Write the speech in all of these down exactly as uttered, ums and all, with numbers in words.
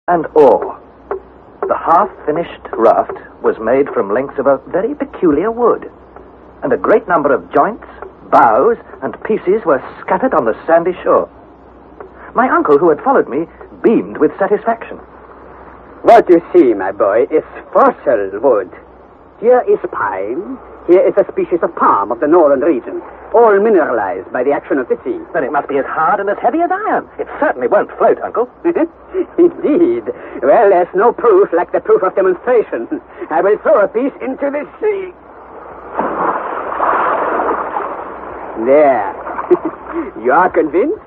and oar. The half-finished raft was made from lengths of a very peculiar wood, and a great number of joints, boughs, and pieces were scattered on the sandy shore. My uncle, who had followed me, beamed with satisfaction. What you see, my boy, is fossil wood. Here is pine. Here is a species of palm of the northern region, all mineralized by the action of the sea. Then it must be as hard and as heavy as iron. It certainly won't float, Uncle. Indeed. Well, there's no proof like the proof of demonstration. I will throw a piece into the sea. There. You are convinced?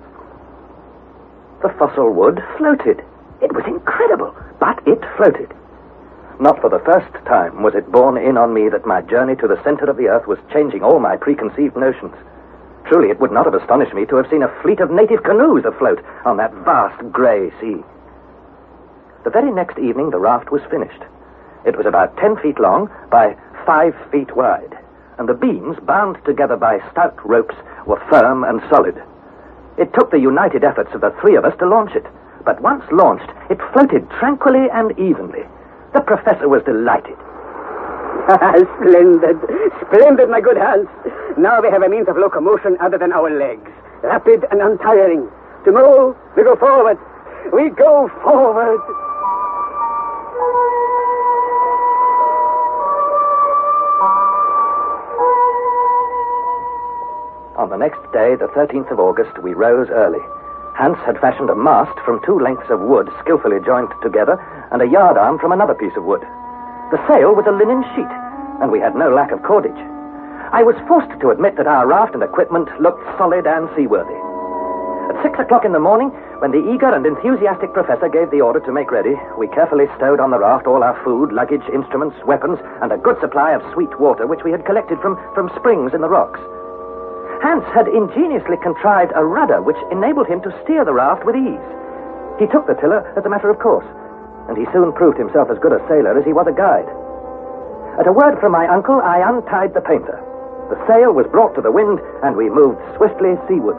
The fossil wood floated. It was incredible, but it floated. Not for the first time was it borne in on me that my journey to the center of the earth was changing all my preconceived notions. Truly, it would not have astonished me to have seen a fleet of native canoes afloat on that vast grey sea. The very next evening, the raft was finished. It was about ten feet long by five feet wide, and the beams, bound together by stout ropes, were firm and solid. It took the united efforts of the three of us to launch it, but once launched, it floated tranquilly and evenly. The professor was delighted. Splendid. Splendid, my good Hans. Now we have a means of locomotion other than our legs. Rapid and untiring. Tomorrow, we go forward. We go forward. On the next day, the thirteenth of August, we rose early. Hans had fashioned a mast from two lengths of wood skillfully joined together and a yardarm from another piece of wood. The sail was a linen sheet, and we had no lack of cordage. I was forced to admit that our raft and equipment looked solid and seaworthy. At six o'clock in the morning, when the eager and enthusiastic professor gave the order to make ready, we carefully stowed on the raft all our food, luggage, instruments, weapons, and a good supply of sweet water which we had collected from, from springs in the rocks. Hans had ingeniously contrived a rudder which enabled him to steer the raft with ease. He took the tiller as a matter of course, and he soon proved himself as good a sailor as he was a guide. At a word from my uncle, I untied the painter. The sail was brought to the wind, and we moved swiftly seawards.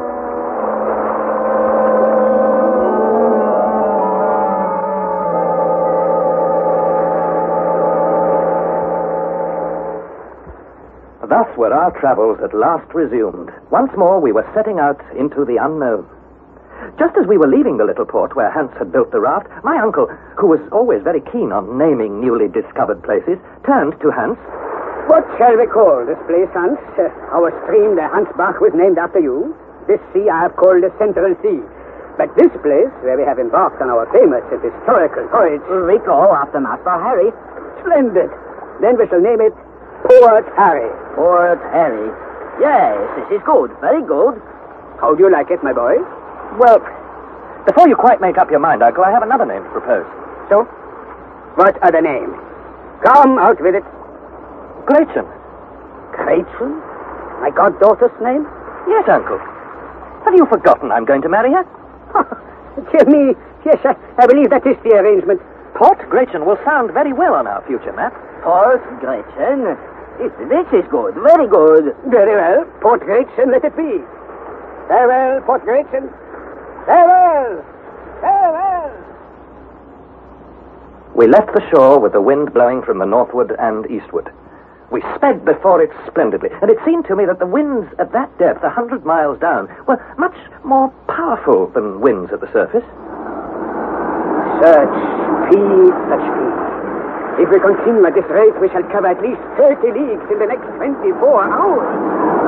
Thus were our travels at last resumed. Once more we were setting out into the unknown. Just as we were leaving the little port where Hans had built the raft, my uncle, who was always very keen on naming newly discovered places, turned to Hans. What shall we call this place, Hans? Uh, our stream, the Hansbach, was named after you. This sea I have called the Central Sea. But this place, where we have embarked on our famous and historical voyage... We call after Master Harry. Splendid. Then we shall name it Port Harry. Port Harry. Yes, this is good. Very good. How do you like it, my boy? Well, before you quite make up your mind, Uncle, I have another name to propose. So? What other name? Come, out with it. Gretchen. Gretchen? My goddaughter's name? Yes, Uncle. Have you forgotten I'm going to marry her? Dear me, yes, I, I believe that is the arrangement. Port Gretchen will sound very well on our future map. Port Gretchen. This, this is good. Very good. Very well. Port Gretchen, let it be. Farewell, Port Gretchen. Farewell! Farewell! We left the shore with the wind blowing from the northward and eastward. We sped before it splendidly, and it seemed to me that the winds at that depth, a hundred miles down, were much more powerful than winds at the surface. Such speed, such speed. If we continue at this rate, we shall cover at least thirty leagues in the next twenty-four hours.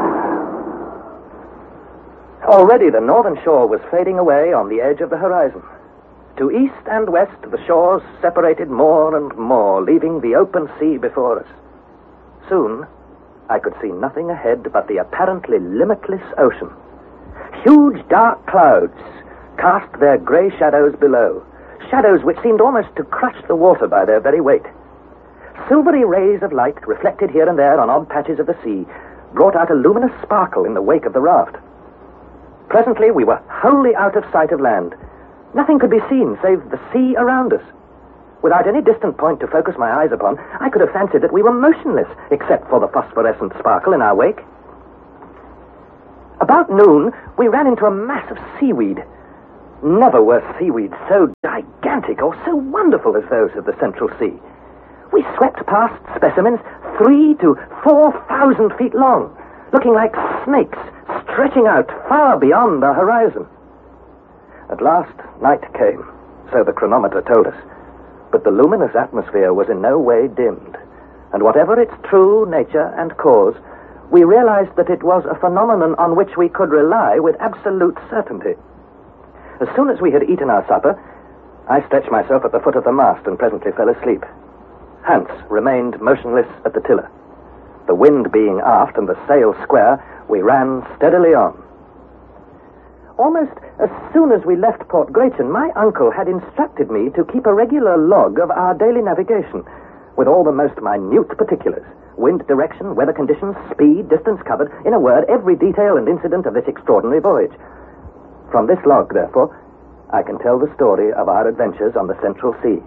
Already the northern shore was fading away on the edge of the horizon. To east and west, the shores separated more and more, leaving the open sea before us. Soon, I could see nothing ahead but the apparently limitless ocean. Huge dark clouds cast their grey shadows below, shadows which seemed almost to crush the water by their very weight. Silvery rays of light, reflected here and there on odd patches of the sea, brought out a luminous sparkle in the wake of the raft. Presently, we were wholly out of sight of land. Nothing could be seen save the sea around us. Without any distant point to focus my eyes upon, I could have fancied that we were motionless, except for the phosphorescent sparkle in our wake. About noon, we ran into a mass of seaweed. Never were seaweeds so gigantic or so wonderful as those of the Central Sea. We swept past specimens three to four thousand feet long, looking like snakes stretching out far beyond the horizon. At last, night came, so the chronometer told us. But the luminous atmosphere was in no way dimmed, and whatever its true nature and cause, we realized that it was a phenomenon on which we could rely with absolute certainty. As soon as we had eaten our supper, I stretched myself at the foot of the mast and presently fell asleep. Hans remained motionless at the tiller. The wind being aft and the sail square, we ran steadily on. Almost as soon as we left Port Gretchen, my uncle had instructed me to keep a regular log of our daily navigation, with all the most minute particulars: wind direction, weather conditions, speed, distance covered, in a word, every detail and incident of this extraordinary voyage. From this log, therefore, I can tell the story of our adventures on the Central Sea.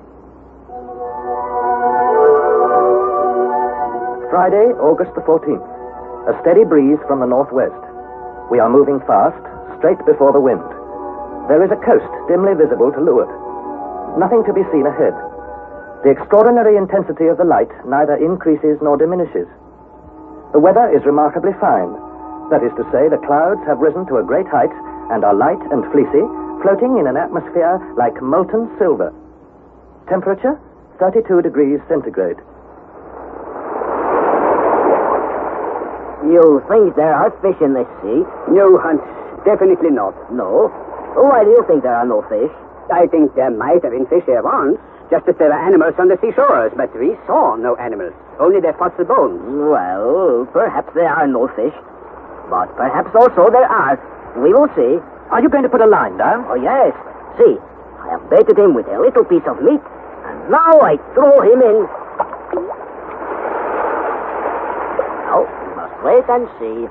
Friday, August the fourteenth. A steady breeze from the northwest. We are moving fast, straight before the wind. There is a coast dimly visible to leeward. Nothing to be seen ahead. The extraordinary intensity of the light neither increases nor diminishes. The weather is remarkably fine. That is to say, the clouds have risen to a great height and are light and fleecy, floating in an atmosphere like molten silver. Temperature, thirty-two degrees centigrade. You think there are fish in this sea? No, Hans, definitely not. No. Why do you think there are no fish? I think there might have been fish here once, just as there were animals on the seashores, but we saw no animals, only their fossil bones. Well, perhaps there are no fish, but perhaps also there are. We will see. Are you going to put a line down? Oh, yes. See, I have baited him with a little piece of meat, and now I throw him in. Now, we must wait and see.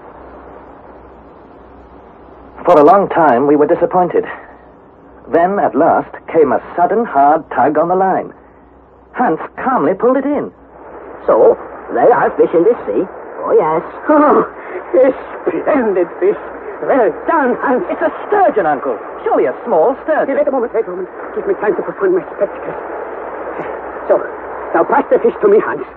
For a long time, we were disappointed. Then, at last, came a sudden hard tug on the line. Hans calmly pulled it in. So, there are fish in this sea. Oh, yes. Oh, a splendid fish. Well done, Hans. It's a sturgeon, Uncle. Surely a small sturgeon. Hey, wait a moment, wait a moment. Give me time to put on my spectacles. So, now pass the fish to me, Hans.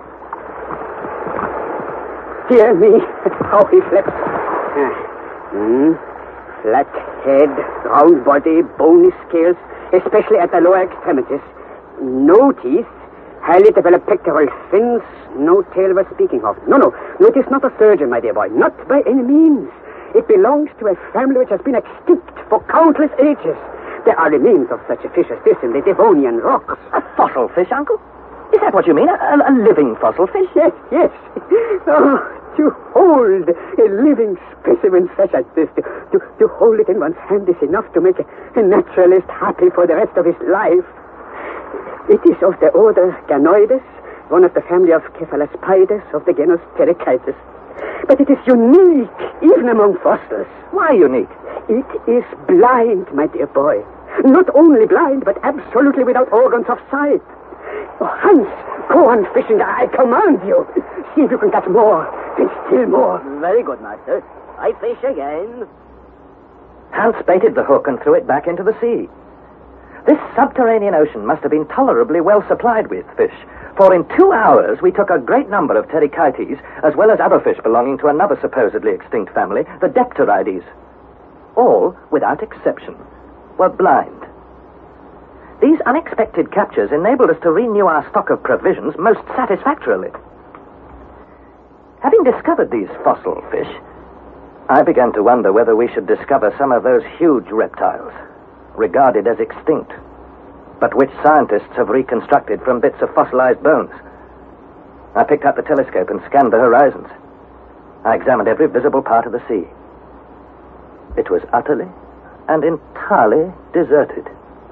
Dear me, how he slept. Ah. Hmm. Flat head, round body, bony scales, especially at the lower extremities. No teeth, highly developed pectoral fins, no tail worth speaking of. No, no, no, it is not a sturgeon, my dear boy. Not by any means. It belongs to a family which has been extinct for countless ages. There are remains of such a fish as this in the Devonian rocks. A fossil fish, Uncle? Is that what you mean? A, a, a living fossil fish? Yes, yes. Oh, to hold a living specimen such as this, to, to, to hold it in one's hand is enough to make a, a naturalist happy for the rest of his life. It is of the order Ganoides, one of the family of Cephalospidus of the genus Pterychitis. But it is unique, even among fossils. Why unique? It is blind, my dear boy. Not only blind, but absolutely without organs of sight. Oh, Hans, go on fishing, I command you. See if you can catch more, and still more. Very good, master. I fish again. Hans baited the hook and threw it back into the sea. This subterranean ocean must have been tolerably well supplied with fish, for in two hours we took a great number of Pterychites, as well as other fish belonging to another supposedly extinct family, the Depterides. All, without exception, were blind. These unexpected captures enabled us to renew our stock of provisions most satisfactorily. Having discovered these fossil fish, I began to wonder whether we should discover some of those huge reptiles, regarded as extinct, but which scientists have reconstructed from bits of fossilized bones. I picked up the telescope and scanned the horizons. I examined every visible part of the sea. It was utterly and entirely deserted.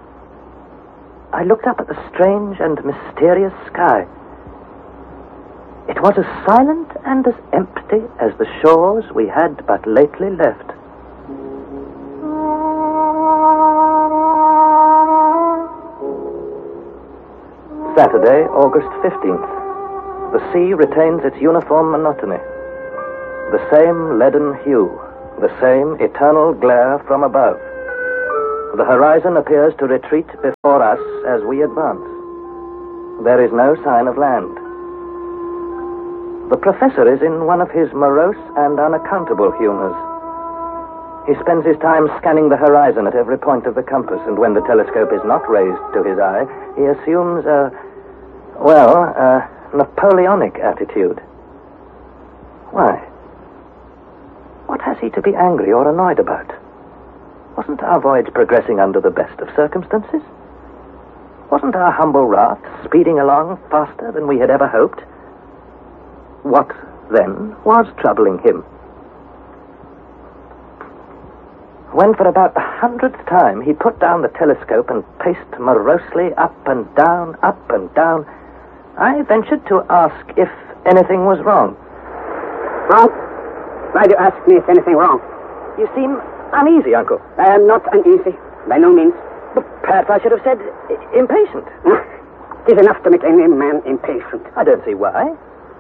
I looked up at the strange and mysterious sky. It was as silent and as empty as the shores we had but lately left. Saturday, August fifteenth. The sea retains its uniform monotony. The same leaden hue, the same eternal glare from above. The horizon appears to retreat before us as we advance. There is no sign of land. The professor is in one of his morose and unaccountable humors. He spends his time scanning the horizon at every point of the compass, and when the telescope is not raised to his eye, he assumes a, well, a Napoleonic attitude. Why? What has he to be angry or annoyed about? Wasn't our voyage progressing under the best of circumstances? Wasn't our humble raft speeding along faster than we had ever hoped? What, then, was troubling him? When for about the hundredth time he put down the telescope and paced morosely up and down, up and down, I ventured to ask if anything was wrong. Wrong? Why do you ask me if anything wrong? You seem uneasy, Uncle. I am not uneasy, by no means. But perhaps I should have said I- impatient. It is enough to make any man impatient. I don't see why.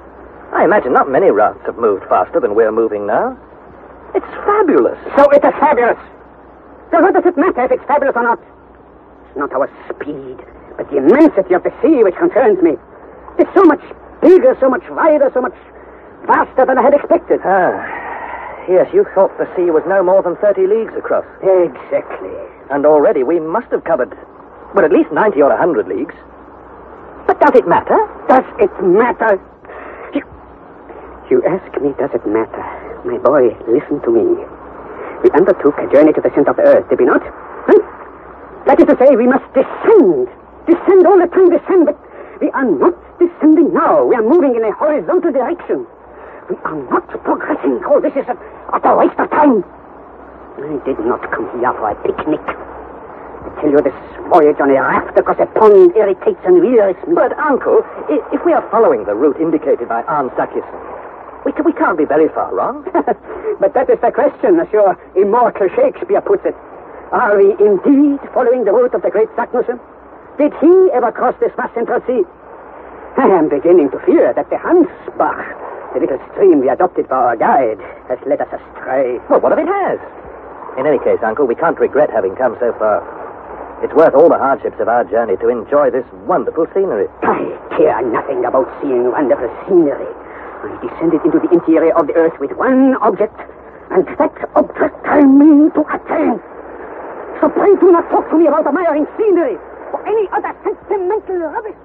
I imagine not many rafts have moved faster than we're moving now. It's fabulous. So it is fabulous. Then what does it matter if it's fabulous or not? It's not our speed, but the immensity of the sea which concerns me. It's so much bigger, so much wider, so much faster than I had expected. Ah, yes, you thought the sea was no more than thirty leagues across. Exactly. And already we must have covered, well, at least ninety or a hundred leagues. But does it matter? Does it matter? You, you ask me, does it matter? My boy, listen to me. We undertook a journey to the center of the earth, did we not? Huh? That is to say, we must descend. Descend all the time, descend, but we are not descending now. We are moving in a horizontal direction. We are not progressing. Oh, this is a utter waste of time. I did not come here for a picnic. I tell you, this voyage on a raft across a pond irritates and wearies me. But, Uncle, i- if we are following the route indicated by Arne Sakison, we, ca- we can't be very far wrong. But that is the question, as your immortal Shakespeare puts it. Are we indeed following the route of the great Saknussemm? Did he ever cross this vast central sea? I am beginning to fear that the Hansbach, the little stream we adopted for our guide, has led us astray. Well, what if it has? In any case, Uncle, we can't regret having come so far. It's worth all the hardships of our journey to enjoy this wonderful scenery. I care nothing about seeing wonderful scenery. I descended into the interior of the earth with one object, and that object I mean to attain. So pray do not talk to me about admiring scenery or any other sentimental rubbish.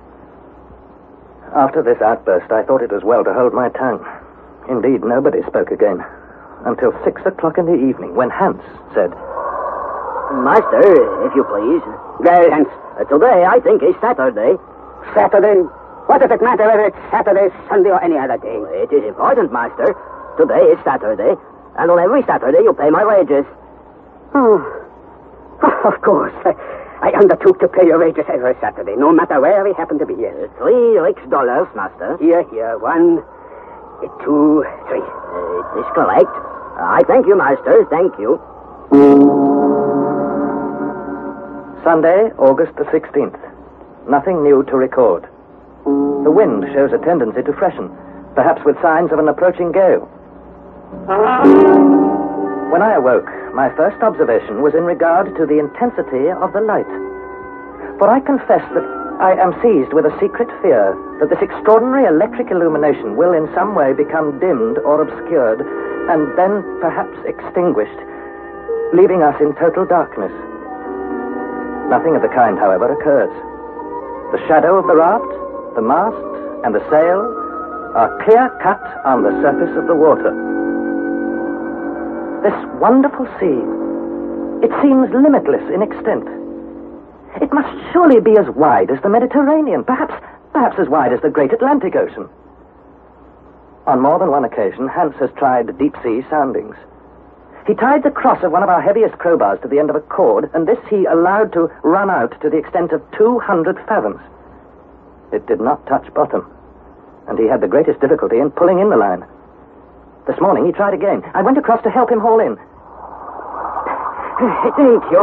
After this outburst, I thought it was well to hold my tongue. Indeed, nobody spoke again until six o'clock in the evening, when Hans said, Master, if you please. Well, Hans. Uh, today, I think, is Saturday. Saturday? What does it matter whether it's Saturday, Sunday, or any other day? It is important, Master. Today is Saturday, and on every Saturday you pay my wages. Oh, of course. I, I undertook to pay your wages every Saturday, no matter where we happen to be. Yes. Uh, three rix dollars, Master. Here, here. One, two, three. Uh, it is correct. I thank you, Master. Thank you. Sunday, August the sixteenth. Nothing new to record. The wind shows a tendency to freshen, perhaps with signs of an approaching gale. When I awoke, my first observation was in regard to the intensity of the light. For I confess that I am seized with a secret fear that this extraordinary electric illumination will in some way become dimmed or obscured, and then perhaps extinguished, leaving us in total darkness. Nothing of the kind, however, occurs. The shadow of the raft, the mast, and the sail are clear-cut on the surface of the water. This wonderful sea, it seems limitless in extent. It must surely be as wide as the Mediterranean, perhaps, perhaps as wide as the great Atlantic Ocean. On more than one occasion, Hans has tried deep-sea soundings. He tied the cross of one of our heaviest crowbars to the end of a cord, and this he allowed to run out to the extent of two hundred fathoms. It did not touch bottom, and he had the greatest difficulty in pulling in the line. This morning he tried again. I went across to help him haul in. Thank you.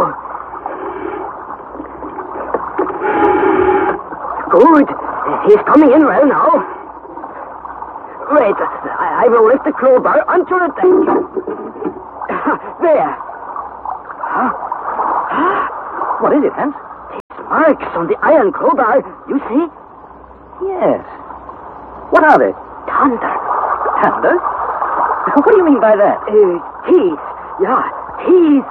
Good. He's coming in well now. Wait, I, I will lift the crowbar onto the deck. There. Huh? What is it, Hans? These marks on the iron crowbar, you see? Yes. What are they? Thunder. Thunder? What do you mean by that? Uh, teeth. Yeah, teeth.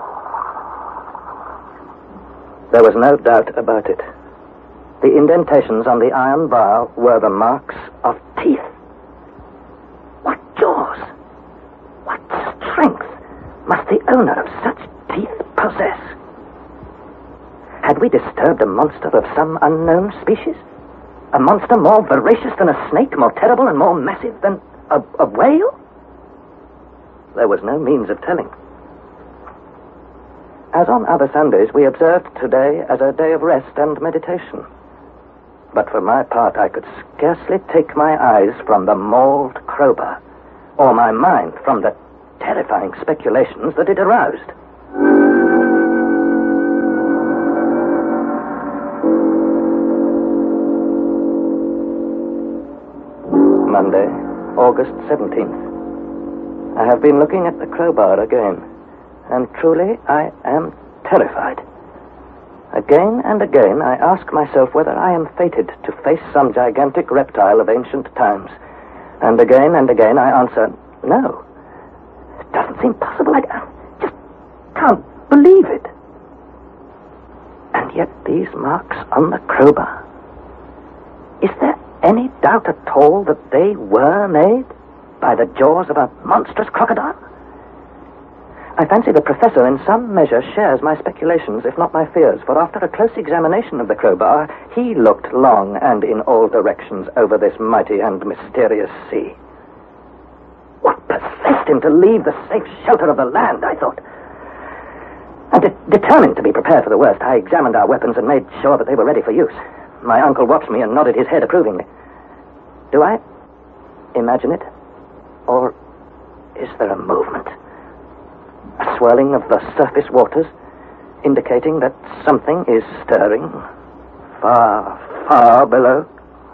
There was no doubt about it. The indentations on the iron bar were the marks of teeth. What jaws? What strength must the owner of such teeth possess? Had we disturbed a monster of some unknown species? A monster more voracious than a snake, more terrible and more massive than a, a whale? There was no means of telling. As on other Sundays, we observed today as a day of rest and meditation. But for my part, I could scarcely take my eyes from the mauled crowbar, or my mind from the terrifying speculations that it aroused. Monday, August seventeenth. I have been looking at the crowbar again, and truly I am terrified. Again and again I ask myself whether I am fated to face some gigantic reptile of ancient times. And again and again I answer, no. It doesn't seem possible. I just can't believe it. And yet these marks on the crowbar. Is there any doubt at all that they were made by the jaws of a monstrous crocodile? I fancy the professor in some measure shares my speculations, if not my fears, for after a close examination of the crowbar, he looked long and in all directions over this mighty and mysterious sea. What possessed him to leave the safe shelter of the land, I thought. And de- determined to be prepared for the worst, I examined our weapons and made sure that they were ready for use. My uncle watched me and nodded his head approvingly. Do I imagine it? Or is there a movement? A swirling of the surface waters, indicating that something is stirring far, far below.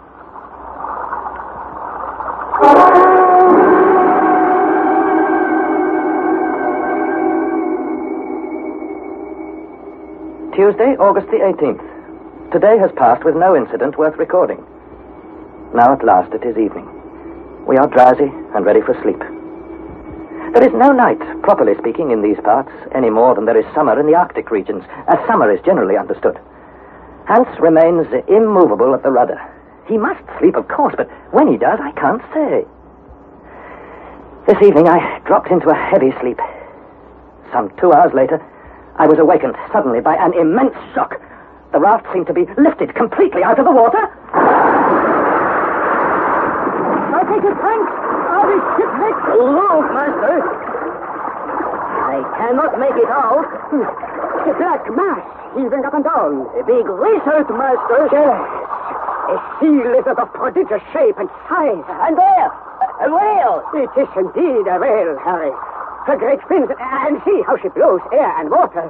Tuesday, August the eighteenth. Today has passed with no incident worth recording. Now at last it is evening. We are drowsy and ready for sleep. There is no night, properly speaking, in these parts, any more than there is summer in the Arctic regions, as summer is generally understood. Hans remains immovable at the rudder. He must sleep, of course, but when he does, I can't say. This evening I dropped into a heavy sleep. Some two hours later, I was awakened suddenly by an immense shock. The raft seemed to be lifted completely out of the water. I'll take it, Frank. Are we shipwrecked? Look, master. I cannot make it out. A black mass heaving up and down. A big lizard, master. Yes. A sea lizard of prodigious shape and size. And there, a whale. It is indeed a whale, Harry. Her great fins, and see how she blows air and water.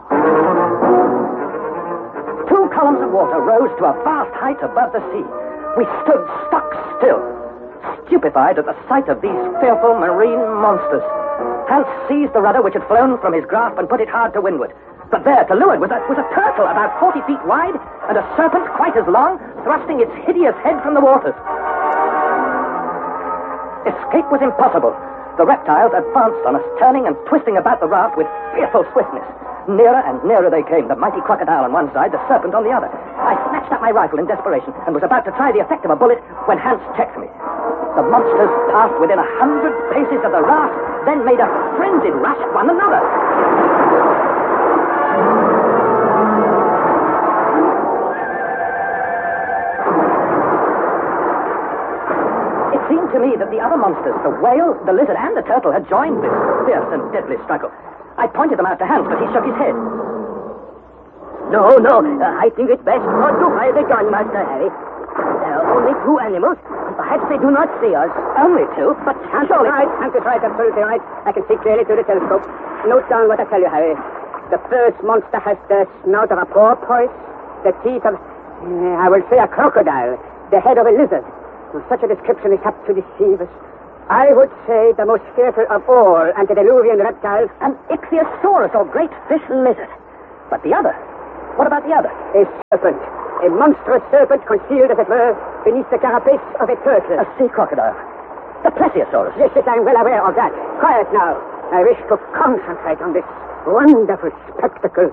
Two columns of water rose to a vast height above the sea. We stood stock still, stupefied at the sight of these fearful marine monsters. Hans seized the rudder which had flown from his grasp and put it hard to windward. But there, to leeward, was a, was a turtle about forty feet wide and a serpent quite as long, thrusting its hideous head from the waters. Escape was impossible. The reptiles advanced on us, turning and twisting about the raft with fearful swiftness. Nearer and nearer they came, the mighty crocodile on one side, the serpent on the other. I snatched up my rifle in desperation and was about to try the effect of a bullet when Hans checked me. The monsters passed within a hundred paces of the raft, then made a frenzied rush at one another. It seemed to me that the other monsters, the whale, the lizard, and the turtle, had joined this fierce and deadly struggle. I pointed them out to Hans, but he shook his head. No, no, uh, I think it's best not to fire the gun, Master Harry. There are only two animals. Perhaps they do not see us. Only two? But Hans is surely... right, Hans is right, absolutely right. I can see clearly through the telescope. Note down what I tell you, Harry. The first monster has the snout of a porpoise, the teeth of, uh, I will say, a crocodile, the head of a lizard. Now, such a description is apt to deceive us. I would say the most fearful of all antediluvian reptiles, An ichthyosaurus, or great fish lizard. But the other, What about the other? A serpent. A monstrous serpent concealed, as it were, beneath the carapace of a turtle. A sea crocodile. The Plesiosaurus. Yes, yes, I'm well aware of that. Quiet now. I wish to concentrate on this wonderful spectacle.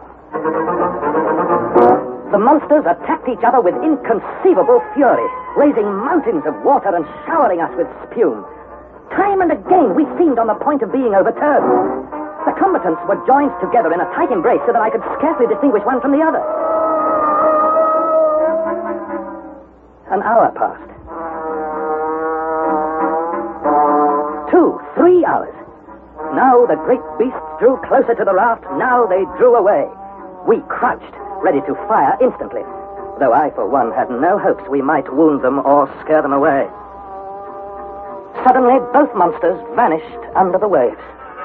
The monsters attacked each other with inconceivable fury, raising mountains of water and showering us with spume. Time and again we seemed on the point of being overturned. The combatants were joined together in a tight embrace so that I could scarcely distinguish one from the other. An hour passed. Two, three hours. Now the great beasts drew closer to the raft. Now they drew away. We crouched, ready to fire instantly, though I, for one, had no hopes we might wound them or scare them away. Suddenly, both monsters vanished under the waves.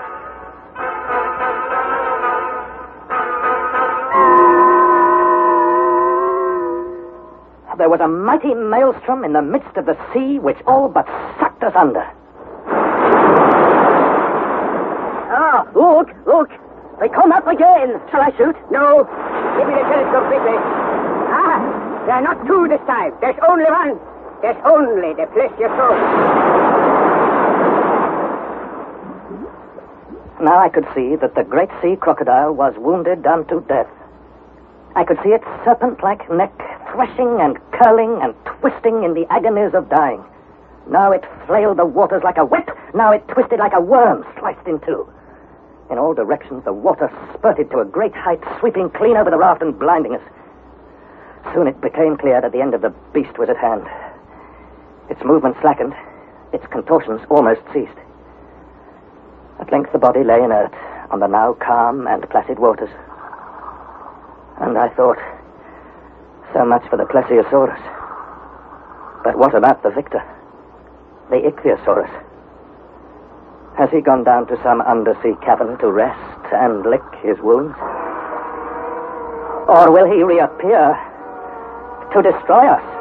There was a mighty maelstrom in the midst of the sea which all but sucked us under. Ah, look, look. They come up again. Shall I shoot? No. Give me the telescope quickly. Ah, there are not two this time. There's only one. There's only the Plesiosaurus. Now I could see that the great sea crocodile was wounded unto death. I could see its serpent-like neck threshing and curling and twisting in the agonies of dying. Now it flailed the waters like a whip. Now it twisted like a worm sliced in two. In all directions, the water spurted to a great height, sweeping clean over the raft and blinding us. Soon it became clear that the end of the beast was at hand. Its movement slackened. Its contortions almost ceased. At length the body lay inert on the now calm and placid waters. And I thought, so much for the Plesiosaurus. But what about the victor? The Ichthyosaurus? Has he gone down to some undersea cavern to rest and lick his wounds? Or will he reappear to destroy us?